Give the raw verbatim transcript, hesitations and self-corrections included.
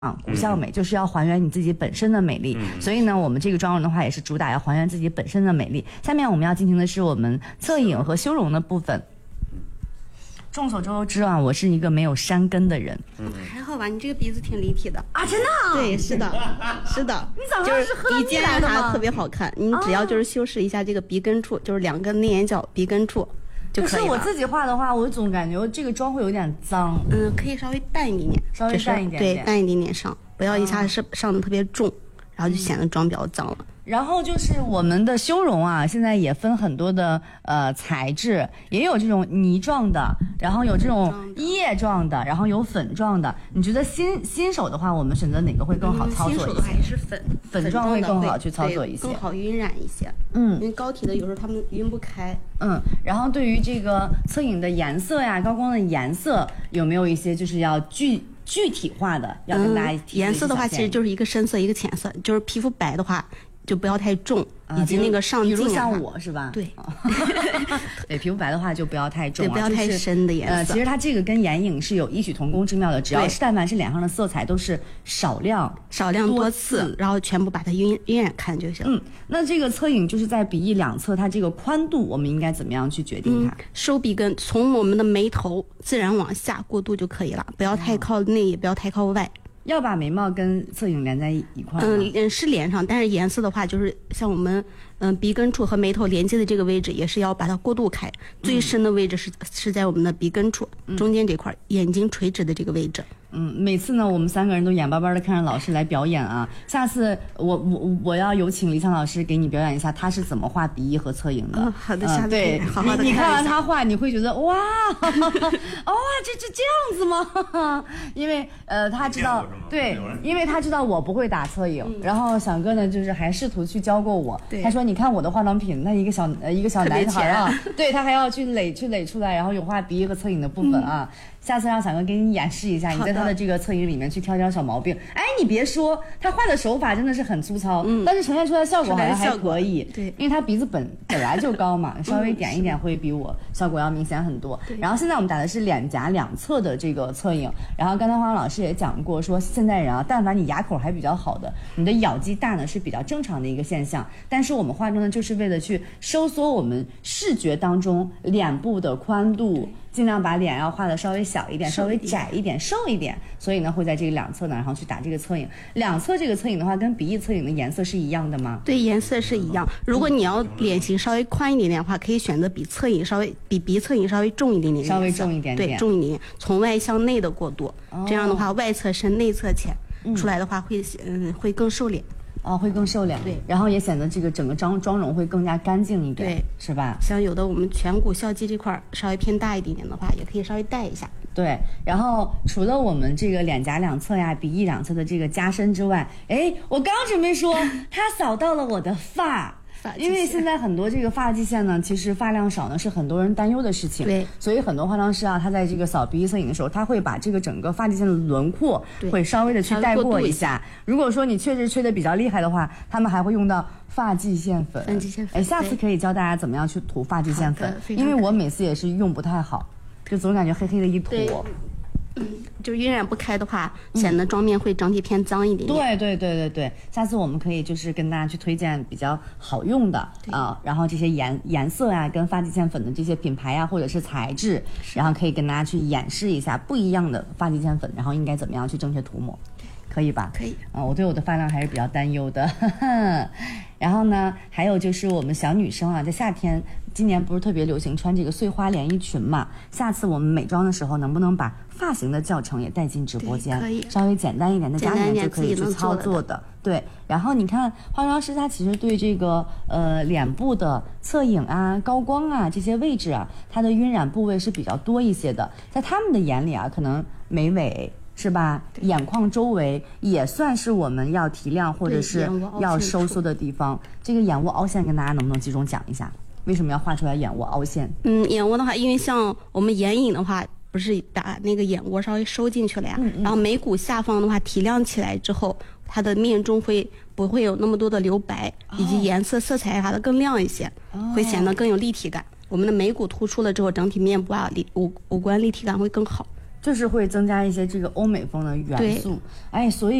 啊，骨相美就是要还原你自己本身的美丽，嗯、所以呢，我们这个妆容的话也是主打要还原自己本身的美丽。下面我们要进行的是我们侧影和修容的部分。众所周知啊，我是一个没有山根的人。 嗯，还好吧，你这个鼻子挺立体的啊，真的、啊？ 对，是的，是的。 你早上是喝了蜜来的吗？特别好看，你只要就是修饰一下这个鼻根处，就是两个内眼角鼻根处。就可以了。 可是我自己画的话，我总感觉这个妆会有点脏。 嗯，可以稍微淡一点点， 稍微淡一点点，对，淡一点点上，不要一下子上的特别重，然后就显得妆比较脏了。 然后就是我们的修容啊，现在也分很多的呃材质，也有这种泥状的，然后有这种液状的，然后有粉状的。你觉得新新手的话，我们选择哪个会更好操作一些？ 嗯、新手的还是粉粉状会更好去操作一些， 更好晕染一些。 嗯， 因为膏体的有时候他们晕不开。 嗯，然后对于这个侧影的颜色呀、高光的颜色，有没有一些就是要具具体化的要跟大家提、 嗯？颜色的话，其实就是一个深色一个浅色，就是皮肤白的话。就不要太重，以及那个上镜、啊， 比如像我是吧？ 对， 对，皮肤白的话就不要太重、啊， 对，不要太深的颜色。 呃，其实它这个跟眼影是有异曲同工之妙的，只要是但凡是脸上的色彩都是少量、 少量多次，然后全部把它晕晕染看就行。 嗯，那这个侧影就是在鼻翼两侧，它这个宽度我们应该怎么样去决定它？ 嗯、收鼻根从我们的眉头自然往下过渡就可以了，不要太靠内，也不要太靠外。 要把眉毛跟侧影连在一块吗？ 嗯，是连上，但是颜色的话，就是像我们嗯鼻根处和眉头连接的这个位置，也是要把它过渡开。嗯、最深的位置是是在我们的鼻根处，嗯、中间这块眼睛垂直的这个位置。 嗯，每次呢，我们三个人都眼巴巴的看着老师来表演啊。下次我我我要有请李湘老师给你表演一下，他是怎么画鼻翼和侧影的。 嗯、好的，下次、 嗯、对， 好好的你你看完他画，你会觉得哇，哦，这这这样子吗？因为呃，他知道，对，因为他知道我不会打侧影，嗯、然后响哥呢，就是还试图去教过我。他说，你看我的化妆品，那一个小呃一个小男孩啊，对他还要去垒去垒出来，然后有画鼻翼和侧影的部分啊。嗯下次让小哥给你演示一下，你在他的这个侧影里面去挑挑小毛病。哎，你别说，他画的手法真的是很粗糙，嗯、但是呈现出来的效果好像还可以。 对， 因为他鼻子本本来就高嘛，稍微点一点会比我效果要明显很多。然后现在我们打的是脸颊两侧的这个侧影。然后刚才黄老师也讲过，说现在人啊，但凡你牙口还比较好的，你的咬肌大呢是比较正常的一个现象。但是我们化妆呢，就是为了去收缩我们视觉当中脸部的宽度。尽量把脸要画的稍微小一点，稍微窄一点，瘦一点，所以呢会在这个两侧呢，然后去打这个侧影。两侧这个侧影的话，跟鼻翼侧影的颜色是一样的吗？ 对，颜色是一样。如果你要脸型稍微宽一点点的话，可以选择比侧影稍微比鼻侧影稍微重一点点， 稍微重一点点， 对，重一点点，从外向内的过渡，哦、这样的话外侧深内侧浅，嗯、出来的话会嗯会更瘦脸。 哦，会更瘦脸， 对， 然后也显得这个整个妆妆容会更加干净一点， 对， 是吧？ 像有的我们颧骨笑肌这块稍微偏大一点点的话，也可以稍微带一下。 对，然后除了我们这个脸颊两侧呀、鼻翼两侧的这个加深之外，哎，我刚准备说，它扫到了我的发。因为现在很多这个发际线呢，其实发量少呢是很多人担忧的事情。 对， 所以很多化妆师啊，他在这个扫鼻翼侧影的时候，他会把这个整个发际线的轮廓会稍微的去带过一下。如果说你确实吹的比较厉害的话，他们还会用到发际线粉。 发际线粉， 哎，下次可以教大家怎么样去涂发际线粉，因为我每次也是用不太好，就总感觉黑黑的一坨。 嗯，就晕染不开的话，显得妆面会整体偏脏一点点。 对对对对对，下次我们可以就是跟大家去推荐比较好用的啊，然后这些颜颜色啊，跟发际线粉的这些品牌啊，或者是材质，然后可以跟大家去演示一下不一样的发际线粉，然后应该怎么样去正确涂抹，可以吧？ 可以。 啊，我对我的发量还是比较担忧的。呵呵然后呢，还有就是我们小女生啊，在夏天。今年不是特别流行穿这个碎花连衣裙嘛？下次我们美妆的时候，能不能把发型的教程也带进直播间？ 可以， 稍微简单一点的家里面就可以去操作的。对，然后你看化妆师他其实对这个呃脸部的侧影啊、高光啊这些位置啊，它的晕染部位是比较多一些的。在他们的眼里啊，可能眉尾。是吧？眼眶周围也算是我们要提亮或者是要收缩的地方。这个眼窝凹陷跟大家能不能集中讲一下？为什么要画出来眼窝凹陷？ 嗯，眼窝的话，因为像我们眼影的话，不是把那个眼窝稍微收进去了呀，嗯嗯然后眉骨下方的话提亮起来之后，它的面中会不会有那么多的留白，哦、以及颜色色彩啥的更亮一些，哦、会显得更有立体感。我们的眉骨突出了之后，整体面部啊立五五官立体感会更好。 就是会增加一些这个欧美风的元素。哎，所以。